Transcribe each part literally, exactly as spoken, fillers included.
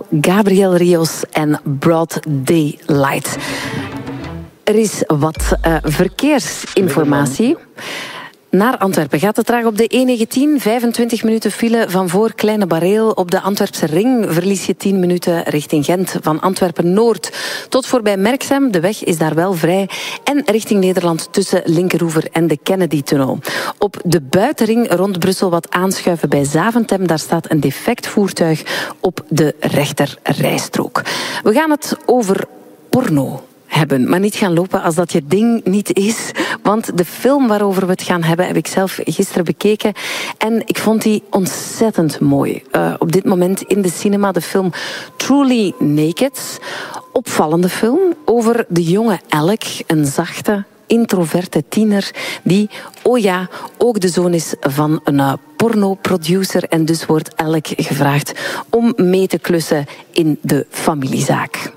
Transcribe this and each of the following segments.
Gabriel Rios en Broad Daylight. Er is wat uh, verkeersinformatie. Naar Antwerpen gaat het traag op de E negentien. vijfentwintig minuten file van voor Kleine Bareel. Op de Antwerpse ring verlies je tien minuten richting Gent. Van Antwerpen-Noord tot voorbij Merksem. De weg is daar wel vrij. En richting Nederland tussen Linkeroever en de Kennedy-tunnel. Op de buitenring rond Brussel wat aanschuiven bij Zaventem. Daar staat een defect voertuig op de rechter rijstrook. We gaan het over porno hebben, maar niet gaan lopen als dat je ding niet is. Want de film waarover we het gaan hebben, heb ik zelf gisteren bekeken. En ik vond die ontzettend mooi. Uh, op dit moment in de cinema de film Truly Naked. Opvallende film over de jonge Alec, een zachte, introverte tiener die, oh ja, ook de zoon is van een uh, pornoproducer. En dus wordt Alec gevraagd om mee te klussen in de familiezaak.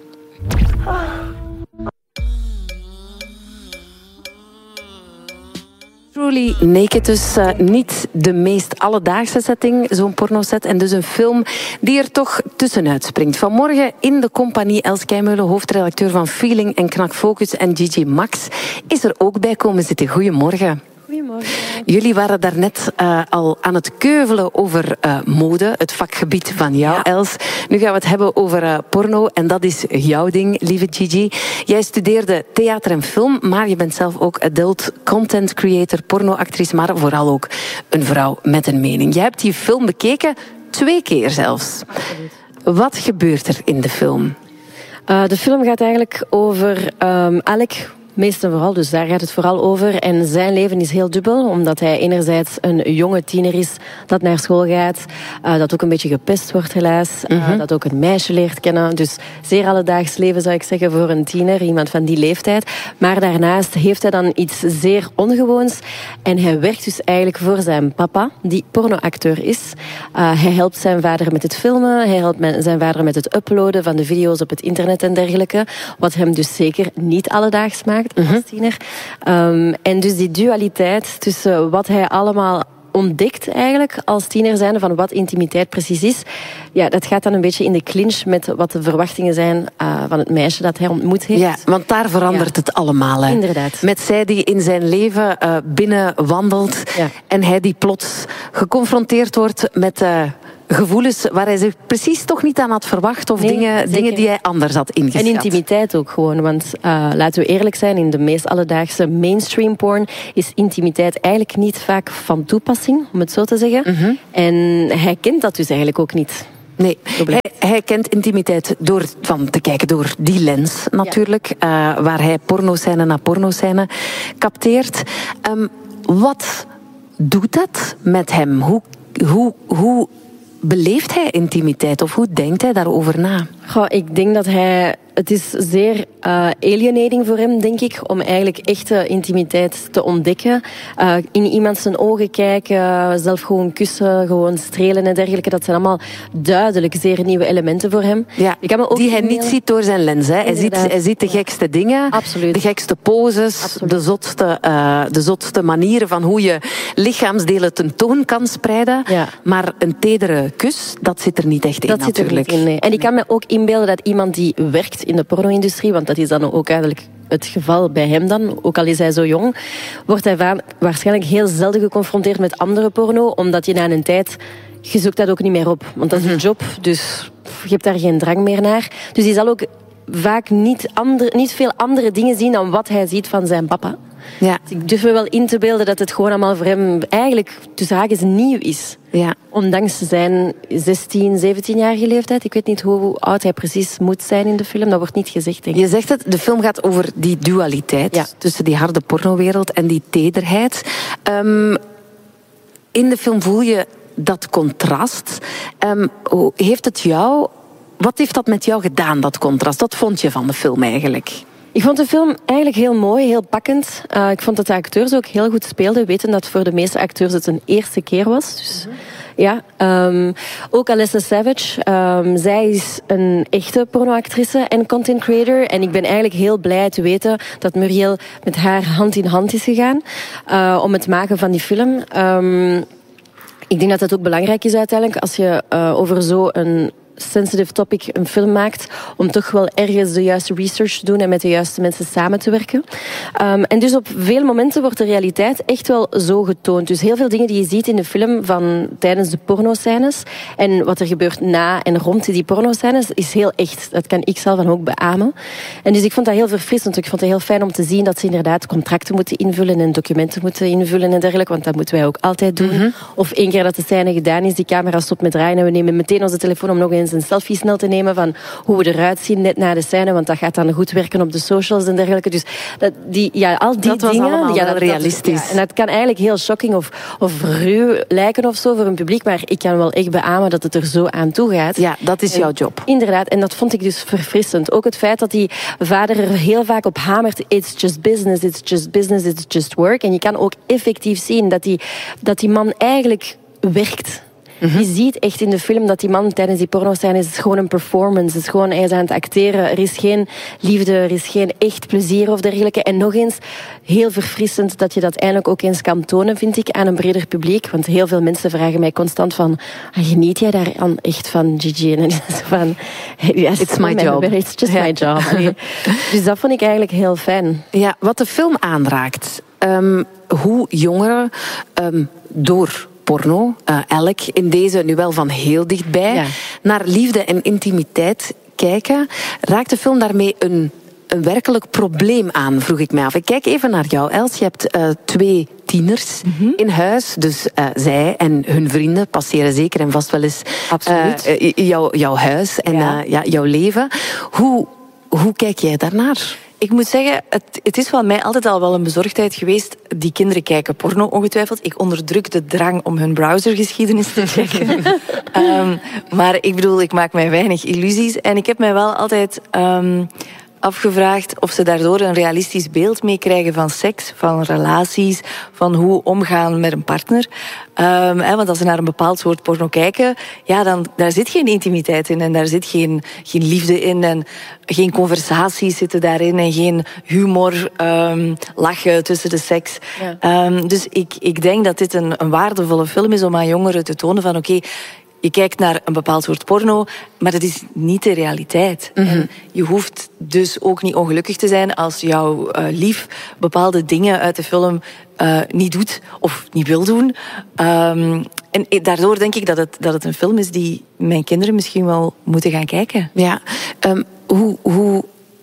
Truly Naked, dus uh, niet de meest alledaagse setting, zo'n pornoset. En dus een film die er toch tussenuit springt. Vanmorgen in de compagnie Els Keimeulen, hoofdredacteur van Feeling en Knak Focus. En Gigi Max is er ook bij komen zitten. Goedemorgen. Goedemorgen. Jullie waren daarnet uh, al aan het keuvelen over uh, mode, het vakgebied van jou, ja. Els. Nu gaan we het hebben over uh, porno en dat is jouw ding, lieve Gigi. Jij studeerde theater en film, maar je bent zelf ook adult content creator, pornoactrice, maar vooral ook een vrouw met een mening. Jij hebt die film bekeken, twee keer zelfs. Absoluut. Wat gebeurt er in de film? Uh, de film gaat eigenlijk over um, Alec. Meest en vooral, dus daar gaat het vooral over. En zijn leven is heel dubbel, omdat hij enerzijds een jonge tiener is dat naar school gaat, uh, dat ook een beetje gepest wordt helaas, mm-hmm. uh, dat ook een meisje leert kennen. Dus zeer alledaags leven zou ik zeggen voor een tiener, iemand van die leeftijd. Maar daarnaast heeft hij dan iets zeer ongewoons en hij werkt dus eigenlijk voor zijn papa, die pornoacteur is. Uh, hij helpt zijn vader met het filmen, hij helpt zijn vader met het uploaden van de video's op het internet en dergelijke, wat hem dus zeker niet alledaags maakt. Mm-hmm. Als tiener. Um, en dus die dualiteit tussen wat hij allemaal ontdekt eigenlijk als tiener zijnde van wat intimiteit precies is, ja, dat gaat dan een beetje in de clinch met wat de verwachtingen zijn uh, van het meisje dat hij ontmoet heeft. Ja, want daar verandert ja. het allemaal. Hè. Inderdaad. Met zij die in zijn leven uh, binnen wandelt ja. en hij die plots geconfronteerd wordt met Uh, gevoelens waar hij zich precies toch niet aan had verwacht of nee, dingen, dingen die hij anders had ingeschat. En intimiteit ook gewoon, want uh, laten we eerlijk zijn, in de meest alledaagse mainstream porn is intimiteit eigenlijk niet vaak van toepassing, om het zo te zeggen. Mm-hmm. En hij kent dat dus eigenlijk ook niet. Nee, hij, hij kent intimiteit door van te kijken door die lens natuurlijk, ja. uh, waar hij pornoscène na pornoscène capteert. Um, wat doet dat met hem? Hoe, hoe, hoe beleeft hij intimiteit of hoe denkt hij daarover na? Goh, ik denk dat hij... Het is zeer uh, alienating voor hem, denk ik, om eigenlijk echte intimiteit te ontdekken. Uh, in iemand zijn ogen kijken, zelf gewoon kussen, gewoon strelen en dergelijke. Dat zijn allemaal duidelijk zeer nieuwe elementen voor hem. Ja, ik kan me ook die hij niet ziet door zijn lens. Hè. Hij, ziet, hij ziet de gekste dingen, Absoluut. de gekste poses, de zotste, uh, de zotste manieren van hoe je lichaamsdelen tentoon kan spreiden. Ja. Maar een tedere kus, dat zit er niet echt in dat natuurlijk. Zit er niet in, nee. En ik kan me ook inbeelden dat iemand die werkt in de porno-industrie, want dat is dan ook eigenlijk het geval bij hem dan, ook al is hij zo jong, wordt hij va- waarschijnlijk heel zelden geconfronteerd met andere porno, omdat je na een tijd, je zoekt dat ook niet meer op. Want dat is een job, dus je hebt daar geen drang meer naar. Dus hij zal ook vaak niet, ander, niet veel andere dingen zien dan wat hij ziet van zijn papa. Ja. Dus ik durf me wel in te beelden dat het gewoon allemaal voor hem eigenlijk tussen haakjes nieuw is. Ja. Ondanks zijn zestien, zeventienjarige leeftijd. Ik weet niet hoe oud hij precies moet zijn in de film. Dat wordt niet gezegd, denk ik. Je zegt het, de film gaat over die dualiteit ja. tussen die harde pornowereld en die tederheid. Um, in de film voel je dat contrast. Um, heeft het jou... Wat heeft dat met jou gedaan, dat contrast? Wat vond je van de film eigenlijk? Ik vond de film eigenlijk heel mooi, heel pakkend. Uh, ik vond dat de acteurs ook heel goed speelden. Weten dat voor de meeste acteurs het een eerste keer was. Dus, mm-hmm. ja, um, ook Alessa Savage. Um, zij is een echte pornoactrice en content creator. En ik ben eigenlijk heel blij te weten dat Muriel met haar hand in hand is gegaan. Uh, om het maken van die film. Um, ik denk dat dat ook belangrijk is uiteindelijk. Als je uh, over zo'n sensitive topic een film maakt, om toch wel ergens de juiste research te doen en met de juiste mensen samen te werken. Um, en dus op veel momenten wordt de realiteit echt wel zo getoond. Dus heel veel dingen die je ziet in de film van tijdens de pornoscènes en wat er gebeurt na en rond die pornoscènes is heel echt. Dat kan ik zelf dan ook beamen. En dus ik vond dat heel verfrissend. Ik vond het heel fijn om te zien dat ze inderdaad contracten moeten invullen en documenten moeten invullen en dergelijke, want dat moeten wij ook altijd doen. Mm-hmm. Of één keer dat de scène gedaan is, die camera stopt met draaien en we nemen meteen onze telefoon om nog eens een selfie snel te nemen van hoe we eruit zien net na de scène, want dat gaat dan goed werken op de socials en dergelijke. Dus dat, die, ja, al die dat was dingen... allemaal ja, wel dat, realistisch. Dat, ja, en dat kan eigenlijk heel shocking of, of ruw lijken of zo voor een publiek, maar ik kan wel echt beamen dat het er zo aan toe gaat. Ja, dat is en, jouw job. Inderdaad, en dat vond ik dus verfrissend. Ook het feit dat die vader er heel vaak op hamert, it's just business, it's just business, it's just work. En je kan ook effectief zien dat die, dat die man eigenlijk werkt. Mm-hmm. Je ziet echt in de film dat die man tijdens die pornoscène is gewoon een performance. Het is gewoon, hij is aan het acteren. Er is geen liefde, er is geen echt plezier of dergelijke. En nog eens, heel verfrissend dat je dat eindelijk ook eens kan tonen, vind ik, aan een breder publiek. Want heel veel mensen vragen mij constant van, geniet jij daar aan echt van, Gigi? En zo van, yes, it's my job. It's just yeah. my job. Allee. Dus dat vond ik eigenlijk heel fijn. Ja, wat de film aanraakt. Um, hoe jongeren um, door... porno, uh, elk in deze nu wel van heel dichtbij, ja. naar liefde en intimiteit kijken, raakt de film daarmee een, een werkelijk probleem aan, vroeg ik mij af. Ik kijk even naar jou, Els. Je hebt uh, twee tieners mm-hmm. in huis, dus uh, zij en hun vrienden passeren zeker en vast wel eens uh, uh, jou, jouw huis en ja. Uh, ja, jouw leven. Hoe, hoe kijk jij daarnaar? Ik moet zeggen, het, het is van mij altijd al wel een bezorgdheid geweest. Die kinderen kijken porno, ongetwijfeld. Ik onderdruk de drang om hun browsergeschiedenis te checken. um, maar ik bedoel, ik maak mij weinig illusies. En ik heb mij wel altijd um, afgevraagd of ze daardoor een realistisch beeld meekrijgen van seks, van relaties, van hoe omgaan met een partner. Um, hè, want als ze naar een bepaald soort porno kijken, ja, dan daar zit geen intimiteit in en daar zit geen, geen liefde in en geen conversaties zitten daarin en geen humor, um, lachen tussen de seks. Ja. Um, dus ik, ik denk dat dit een, een waardevolle film is om aan jongeren te tonen van oké, okay, je kijkt naar een bepaald soort porno, maar dat is niet de realiteit. Mm-hmm. En je hoeft dus ook niet ongelukkig te zijn als jouw uh, lief bepaalde dingen uit de film uh, niet doet of niet wil doen. Um, en daardoor denk ik dat het, dat het een film is die mijn kinderen misschien wel moeten gaan kijken. Ja, um, hoe... hoe...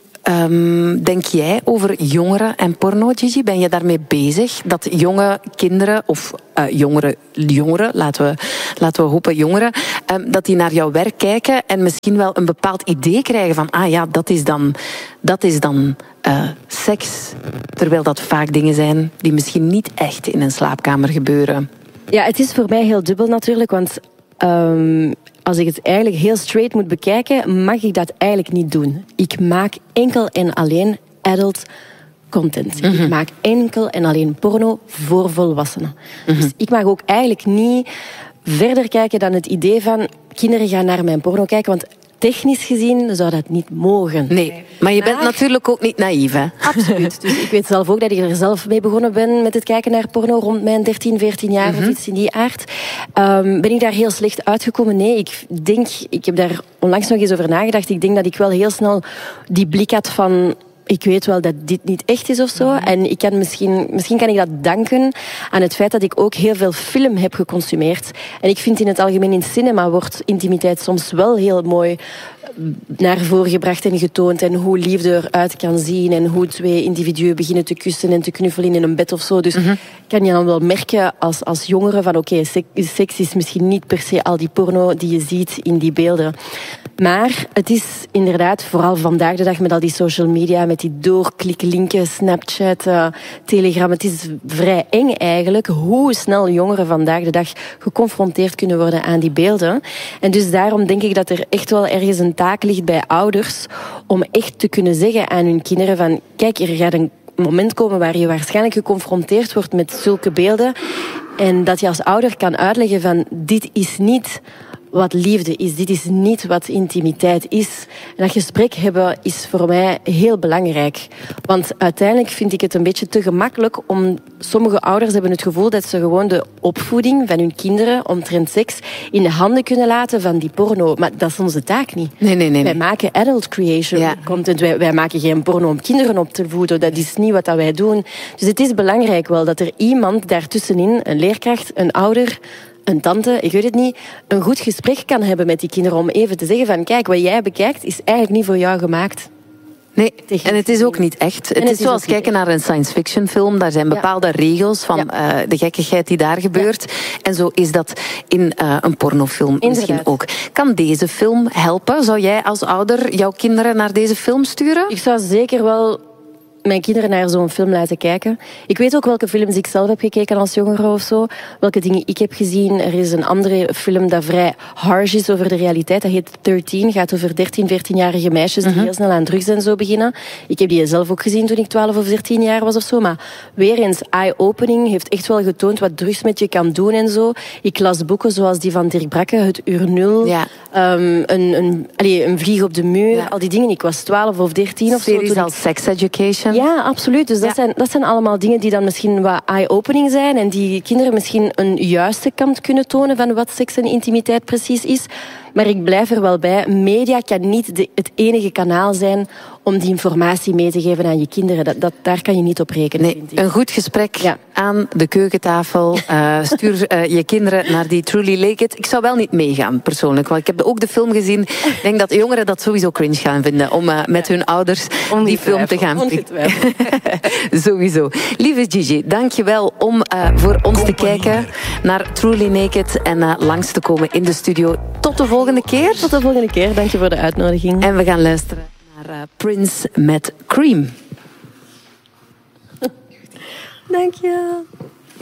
Um, denk jij over jongeren en porno, Gigi? Ben je daarmee bezig? Dat jonge kinderen, of uh, jongeren, jongeren laten, we, laten we hopen jongeren, um, dat die naar jouw werk kijken en misschien wel een bepaald idee krijgen van, ah ja, dat is dan, dat is dan uh, seks. Terwijl dat vaak dingen zijn die misschien niet echt in een slaapkamer gebeuren. Ja, het is voor mij heel dubbel natuurlijk, want... Um... Als ik het eigenlijk heel straight moet bekijken, mag ik dat eigenlijk niet doen. Ik maak enkel en alleen adult content. Mm-hmm. Ik maak enkel en alleen porno voor volwassenen. Mm-hmm. Dus ik mag ook eigenlijk niet verder kijken dan het idee van kinderen gaan naar mijn porno kijken, want technisch gezien zou dat niet mogen. Nee, maar je bent maar... natuurlijk ook niet naïef, hè? Absoluut. Dus ik weet zelf ook dat ik er zelf mee begonnen ben met het kijken naar porno rond mijn dertien, veertien jaar mm-hmm. of iets in die aard. Um, ben ik daar heel slecht uitgekomen? Nee, ik denk, ik heb daar onlangs nog eens over nagedacht. Ik denk dat ik wel heel snel die blik had van... Ik weet wel dat dit niet echt is of zo. Mm-hmm. En ik kan misschien, misschien kan ik dat danken aan het feit dat ik ook heel veel film heb geconsumeerd. En ik vind in het algemeen in cinema wordt intimiteit soms wel heel mooi naar voren gebracht en getoond. En hoe liefde eruit kan zien. En hoe twee individuen beginnen te kussen en te knuffelen in een bed of zo. Dus mm-hmm. kan je dan wel merken als, als jongere van oké, okay, seks is misschien niet per se al die porno die je ziet in die beelden. Maar het is inderdaad, vooral vandaag de dag met al die social media, met die doorkliklinken, Snapchat, uh, Telegram. Het is vrij eng eigenlijk hoe snel jongeren vandaag de dag geconfronteerd kunnen worden aan die beelden. En dus daarom denk ik dat er echt wel ergens een taak ligt bij ouders om echt te kunnen zeggen aan hun kinderen van kijk, er gaat een moment komen waar je waarschijnlijk geconfronteerd wordt met zulke beelden. En dat je als ouder kan uitleggen van dit is niet wat liefde is. Dit is niet wat intimiteit is. En dat gesprek hebben is voor mij heel belangrijk. Want uiteindelijk vind ik het een beetje te gemakkelijk om... Sommige ouders hebben het gevoel dat ze gewoon de opvoeding van hun kinderen omtrent seks in de handen kunnen laten van die porno. Maar dat is onze taak niet. Nee, nee, nee. Wij maken adult creation ja. content. Wij, wij maken geen porno om kinderen op te voeden. Dat is niet wat wij doen. Dus het is belangrijk wel dat er iemand daartussenin, een leerkracht, een ouder, een tante, ik weet het niet, een goed gesprek kan hebben met die kinderen om even te zeggen van kijk, wat jij bekijkt is eigenlijk niet voor jou gemaakt. Nee, en het is ook niet echt. Het, het is zoals kijken naar een science fiction film. Daar zijn bepaalde ja. regels van ja. uh, de gekkigheid die daar gebeurt. Ja. En zo is dat in uh, een pornofilm Inderdaad. misschien ook. Kan deze film helpen? Zou jij als ouder jouw kinderen naar deze film sturen? Ik zou zeker wel mijn kinderen naar zo'n film laten kijken. Ik weet ook welke films ik zelf heb gekeken als jongere of zo. Welke dingen ik heb gezien. Er is een andere film dat vrij harsh is over de realiteit. Dat heet dertien. Gaat over dertien, veertienjarige meisjes die uh-huh. heel snel aan drugs en zo beginnen. Ik heb die zelf ook gezien toen ik twaalf of dertien jaar was of zo. Maar weer eens, eye-opening heeft echt wel getoond wat drugs met je kan doen en zo. Ik las boeken zoals die van Dirk Brakke, Het Uur Nul. Ja. Um, een, een, allee, een vlieg op de muur. Ja. Al die dingen. Ik was twaalf of dertien of zo. Series als Sex Education. Ja, absoluut. Dus dat, ja. zijn, dat zijn allemaal dingen die dan misschien wat eye-opening zijn en die kinderen misschien een juiste kant kunnen tonen van wat seks en intimiteit precies is. Maar ik blijf er wel bij. Media kan niet de, het enige kanaal zijn om die informatie mee te geven aan je kinderen. Dat, dat, daar kan je niet op rekenen. Nee, een goed gesprek ja. aan de keukentafel. Uh, stuur uh, je kinderen naar die Truly Lake It. Ik zou wel niet meegaan, persoonlijk. Want ik heb ook de film gezien. Ik denk dat jongeren dat sowieso cringe gaan vinden. Om uh, met hun ouders die film te gaan pikken. Sowieso. Lieve Gigi, dank je wel om uh, voor ons te kijken naar Truly Naked. En uh, langs te komen in de studio. Tot de volgende keer. Tot de volgende keer. Dank je voor de uitnodiging. En we gaan luisteren naar uh, Prince met Cream. Dank je.